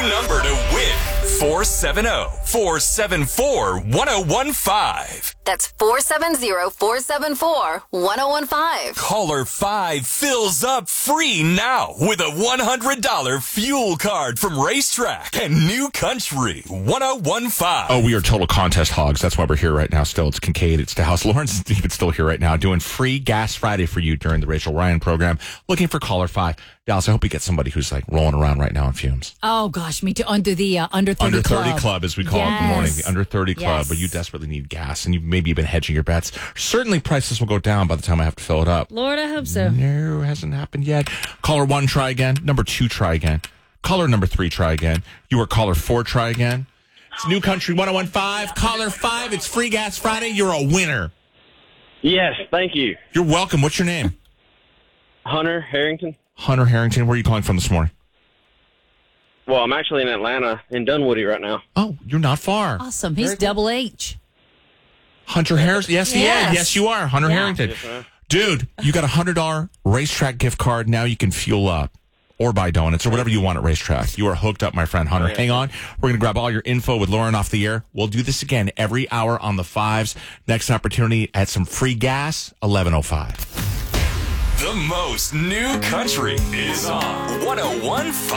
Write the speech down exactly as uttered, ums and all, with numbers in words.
number to win. four seven zero, four seven four, one zero one five. That's four seven zero, four seven four, one zero one five. Caller five fills up free now with a one hundred dollars fuel card from Racetrack and New Country one zero one five. Oh, we are total contest hogs. That's why we're here right now still. It's Kincaid. It's DeHouse. Lawrence is even still here right now doing free Gas Friday for you during the Rachel Ryan program. Looking for caller five. Dallas, I hope we get somebody who's like rolling around right now in fumes. Oh, gosh, me too. Under the uh, under thirty Under thirty club. club, as we call Yes. it in the morning. The Under thirty club, Yes. where you desperately need gas and you've maybe been hedging your bets. Certainly prices will go down by the time I have to fill it up. Lord, I hope so. No, hasn't happened yet. Caller one, try again. Number two, try again. Caller number three, try again. You are caller four, try again. It's New Country one oh one five. Caller five, it's Free Gas Friday. You're a winner. Yes, thank you. You're welcome. What's your name? Hunter Harrington. Hunter Harrington. Where are you calling from this morning? Well, I'm actually in Atlanta, in Dunwoody right now. Oh, you're not far. Awesome. He's double H. Hunter Harris. Yes, he Yes. is. Yes, you are. Hunter Yeah. Harrington. Yes, ma'am. Dude, you got a one hundred dollars Racetrack gift card. Now you can fuel up or buy donuts or whatever you want at Racetrack. You are hooked up, my friend Hunter. Oh, yeah. Hang on. We're going to grab all your info with Lauren off the air. We'll do this again every hour on the fives. Next opportunity at some free gas, eleven oh five. The most New Country is on one zero one five.